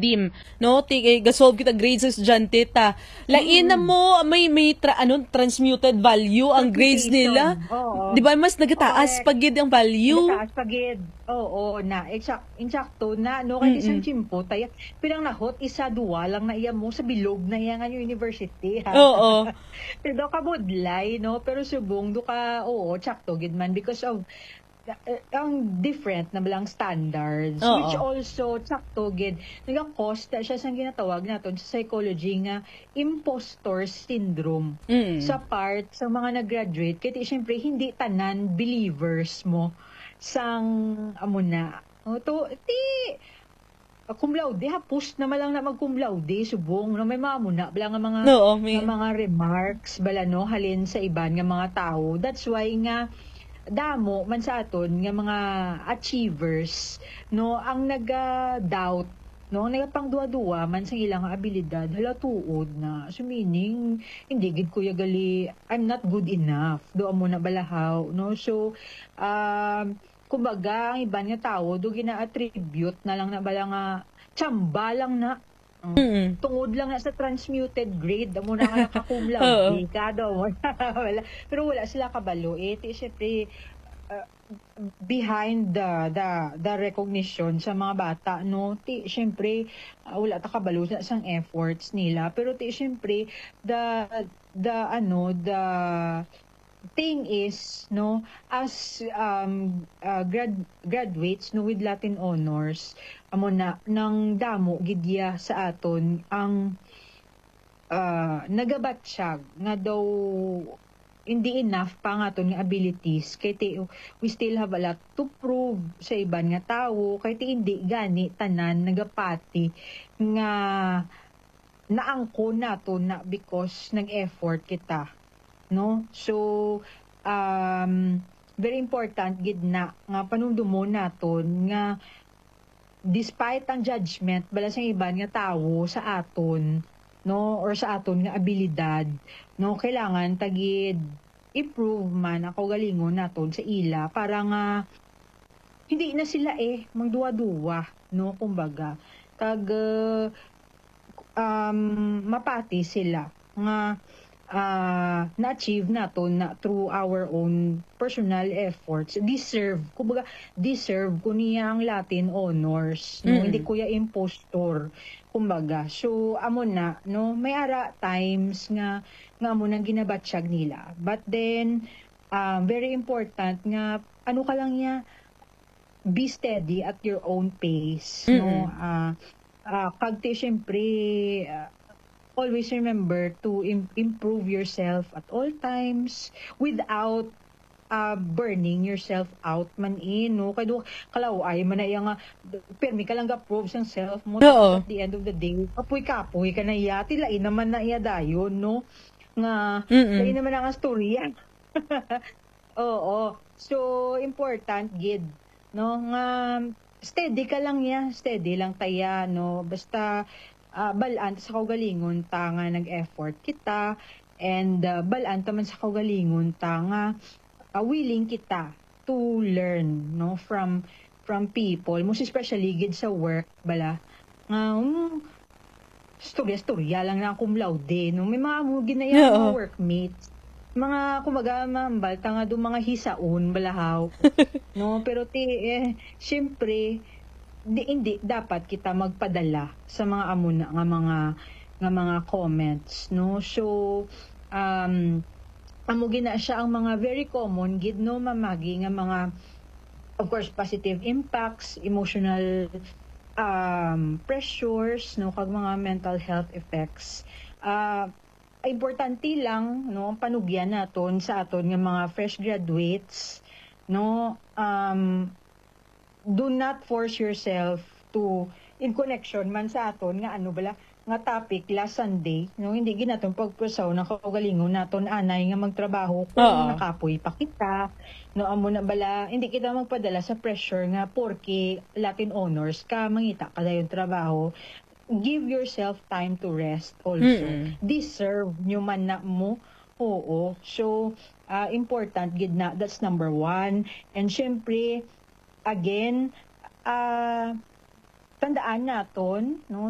study no gasolve kita grades sa estudyante ta lain na mo may transmuted value ang grades nila. Oo. Di ba mas nagataas pagid ang value? Nagataas pagid. Oo na insakto na no kay isang chimpo taya pirang nahot isa duwa lang na iya mo sa bilog na iya nga university ha. Oo. Pero kabudlay no pero subong do ka sakto gid man because of ang different na bilang standards which also sakto gid nagaka-cause siya sang ginatawag naton sa psychology nga impostor syndrome sa part sa mga nag-graduate kaya syempre hindi tanan believers mo sang amo na cum laude post na malang na mag cum laude subong no may mamuna bala nga mga mga remarks bala no halin sa iban nga mga tao that's why nga damo man sa aton nga mga achievers no ang naga-doubt no nagapangduwa-duwa man sa ilang abilidad hala tuod na so meaning hindi gid kuya gali I'm not good enough do amo na balahaw no so kumbaga ang iban nga tawo do gina-attribute na lang na bala nga tsamba lang na tungod lang na sa transmuted grade amo na nga ka-cum laude ka daw wala pero wala sila kabalo syempre behind the recognition sa mga bata no syempre wala ta kabalo sa sang efforts nila pero syempre the thing is no as graduates no with Latin honors amo na nang damo gidya sa aton ang nagabatsyag nga daw hindi enough pa nga aton nga abilities kay we still have a lot to prove sa iban nga tawo kay hindi gani tanan nagapati nga naangko nato na because nag-effort kita no so very important gid na nga panumdumo naton nga despite ang judgment bala sa iban nga tawo sa aton no or sa aton nga abilidad no kailangan tagid improve man ako galingon naton sa ila para nga hindi na sila magduwa-duwa no kumbaga kag mapati sila nga na-achieve naton na through our own personal efforts deserve ko niya ang Latin honors no hindi kuya impostor kumbaga so amo na no may ara times nga amo nang ginabatsyag nila but then very important nga ano ka lang niya be steady at your own pace no kagti syempre always remember to improve yourself at all times without burning yourself out man no kay do kalaw ay man iya nga permi ka lang ga-prove sang self mo at the end of the day kapoy ka na iya tilain naman na iya dayon no nga lain naman ang storya oo so important gid no nga steady ka lang steady lang taya no basta balaan sa kaugalingon ta nga nag-effort kita and balaan ta man sa kaugalingon ta nga willing kita to learn no from people most especially gid sa work bala nga storya lang na cum laude no may mga ginaya mga workmates mga kumaga mambalta nga do mga hisaon balahaw no pero syempre hindi dapat kita magpadala sa mga amuna nga mga comments no so amo gina siya ang mga very common gid no mamagi nga mga of course positive impacts emotional pressures no kag mga mental health effects importante lang no panugyan naton sa aton nga mga fresh graduates no do not force yourself to in connection man sa aton nga ano bala nga topic last Sunday no hindi ginaton pagpusaw na kaugalingon naton anay nga magtrabaho kung nakapoy pa kita no amo na bala hindi kita magpadala sa pressure nga porke Latin honors ka mangita ka dayon trabaho give yourself time to rest also deserve nyo man na mo so important gid na that's number 1 and syempre again tandaan naton no